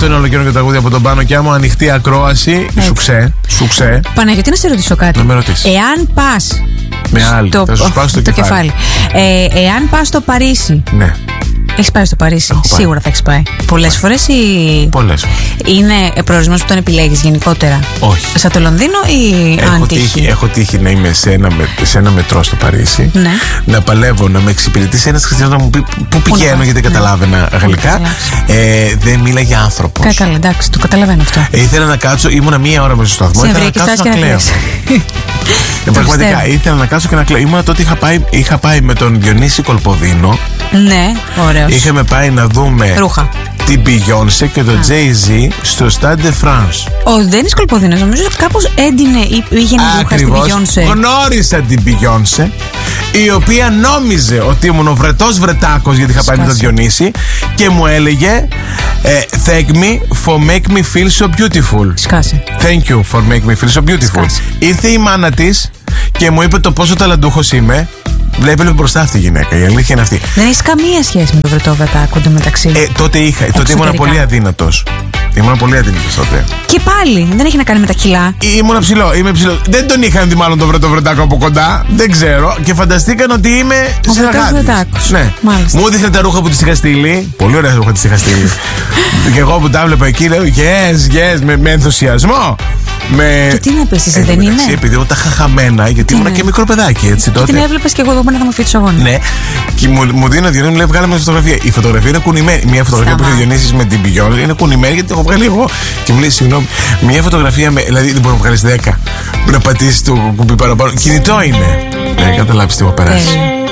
Αυτό είναι ολοκαίρινο και τραγούδι από τον Πάνο και άμα ανοιχτή ακρόαση. Σουξέ. Παναγιώτη, να σε ρωτήσω κάτι. Να με ρωτήσεις. Εάν πας. Με άλλη, θα σου σπάσω το κεφάλι. Εάν πας στο Παρίσι. Ναι. Έχεις πάει στο Παρίσι? Σίγουρα θα έχεις πάει. Πολλές φορές ή. Πολλές. Είναι προορισμός που τον επιλέγεις γενικότερα? Όχι. Σαν το Λονδίνο ή αν τύχει? Έχω τύχει να είμαι σε ένα μετρό στο Παρίσι. Ναι. Να παλεύω, να με εξυπηρετήσει ένας χριστιανός να μου πει πού πηγαίνω, γιατί δεν καταλάβαινα γαλλικά. Δεν μίλαγε άνθρωπος. Καλά, εντάξει, το καταλαβαίνω αυτό. Ήθελα να κάτσω, ήμουνα μία ώρα μέσα στο σταθμό. Ήθελα να κάτσω να κλαίω. Πραγματικά ήθελα να κάτσω και να κλαίω. Ήμουνα τότε είχα πάει με τον Διονύση Κολποδίνο. Ναι, ωραίος. Είχαμε πάει να δούμε ρούχα. Την Beyoncé και τον Jay-Z στο Stade de France. Ο Ντένις Κολποδίνος νομίζω κάπως έντυνε ή πήγαινε ρούχα στην Beyoncé. Γνώρισα την Beyoncé, η οποία νόμιζε ότι ήμουν ο βρετός βρετάκος, γιατί είχα πάει με τον Διονύση, και μου έλεγε Thank me for make me feel so beautiful. Σκάσε. Thank you for make me feel so beautiful. Σκάσε. Ήρθε η μάνα της και μου είπε το πόσο ταλαντούχος είμαι. Βλέπετε μπροστά αυτή η γυναίκα. Η αλήθεια είναι αυτή. Δεν έχει καμία σχέση με το βρετό βρετάκο εντωμεταξύ. Τότε ήμουν πολύ αδύνατος. Ήμουν πολύ αδύνατος τότε. Και πάλι δεν έχει να κάνει με τα κιλά. Ήμουν ψηλό, είμαι ψηλό. Δεν τον είχαν δει μάλλον τον βρετό-βρετάκο από κοντά. Δεν ξέρω. Και φανταστήκαν ότι είμαι συνεργάτης. Ναι. Μάλιστα. Μου έδειχνε τα ρούχα που της είχα στείλει. Πολύ ωραία ρούχα της είχα στείλει. Και εγώ που τα έβλεπα εκεί λέω yes, με ενθουσιασμό. Και τι να πεις, εσύ δεν είναι? Επειδή εγώ τα είχα χαμένα, γιατί ήμουν και μικρό παιδάκι, έτσι τότε. Και την έβλεπες και εγώ εδώ να θα μου φύτω αγώνη. Ναι. Και μου δίνει ο Διονύσης, μου λέει βγάλε μια φωτογραφία. Η φωτογραφία είναι κουνημένη. Μια φωτογραφία που έχει ο Διονύσης με την Beyoncé είναι κουνημένη, γιατί την έχω βγάλει εγώ. Και μου λέει συγγνώμη, μια φωτογραφία δηλαδή δεν μπορεί να βγάλει 10. Να πατήσει το κουμπί παραπάνω. Κινητό είναι. Ναι, καταλάβεις τι έχω περάσει.